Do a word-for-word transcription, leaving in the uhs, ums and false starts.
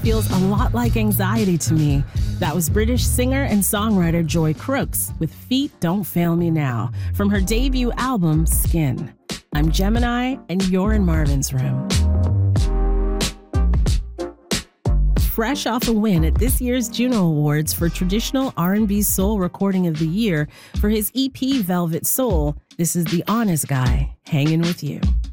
feels a lot like anxiety to me. That was British singer and songwriter Joy Crooks with Feet Don't Fail Me Now from her debut album, Skin. I'm Gemini, and you're in Marvin's Room. Fresh off a win at this year's Juno Awards for Traditional R and B Soul Recording of the Year for his E P Velvet Soul, this is The Honest Guy, hanging with you.